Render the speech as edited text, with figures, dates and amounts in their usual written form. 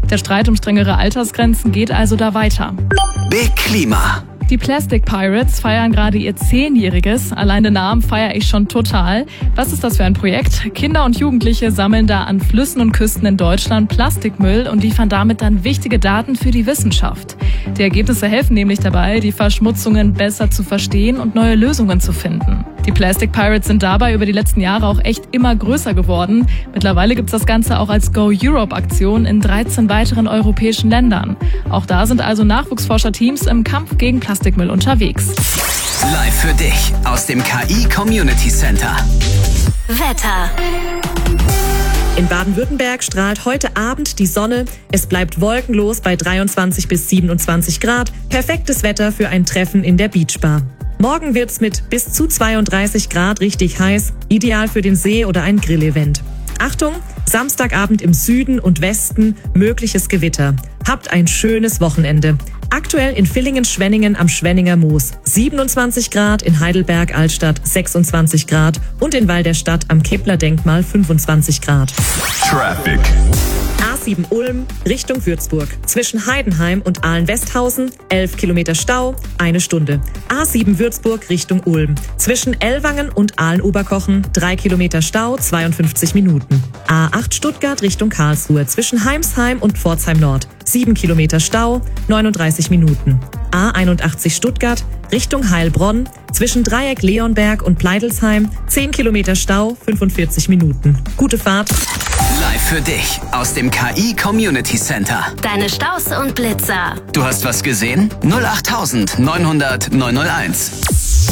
Der Streit um strengere Altersgrenzen geht also da weiter. Big Klima. Die Plastic Pirates feiern gerade ihr 10-jähriges. Allein den Namen feiere ich schon total. Was ist das für ein Projekt? Kinder und Jugendliche sammeln da an Flüssen und Küsten in Deutschland Plastikmüll und liefern damit dann wichtige Daten für die Wissenschaft. Die Ergebnisse helfen nämlich dabei, die Verschmutzungen besser zu verstehen und neue Lösungen zu finden. Die Plastic Pirates sind dabei über die letzten Jahre auch echt immer größer geworden. Mittlerweile gibt's das Ganze auch als Go Europe-Aktion in 13 weiteren europäischen Ländern. Auch da sind also Nachwuchsforscherteams im Kampf gegen Plastikmüll unterwegs. Live für dich aus dem KI Community Center. Wetter. In Baden-Württemberg strahlt heute Abend die Sonne. Es bleibt wolkenlos bei 23 bis 27 Grad. Perfektes Wetter für ein Treffen in der Beachbar. Morgen wird's mit bis zu 32 Grad richtig heiß, ideal für den See oder ein Grillevent. Achtung, Samstagabend im Süden und Westen mögliches Gewitter. Habt ein schönes Wochenende. Aktuell in Villingen-Schwenningen am Schwenninger Moos 27 Grad, in Heidelberg-Altstadt 26 Grad und in Weil der Stadt am Kepler-Denkmal 25 Grad. Traffic. A7 Ulm Richtung Würzburg. Zwischen Heidenheim und Ahlen-Westhausen 11 Kilometer Stau, 1 Stunde. A7 Würzburg Richtung Ulm. Zwischen Ellwangen und Ahlen-Oberkochen 3 Kilometer Stau, 52 Minuten. A8 Stuttgart Richtung Karlsruhe. Zwischen Heimsheim und Pforzheim Nord 7 Kilometer Stau, 39 Minuten. A81 Stuttgart Richtung Heilbronn. Zwischen Dreieck Leonberg und Pleidelsheim 10 Kilometer Stau, 45 Minuten. Gute Fahrt. Live für dich aus dem KI Community Center. Deine Staus und Blitzer. Du hast was gesehen? 08900 901.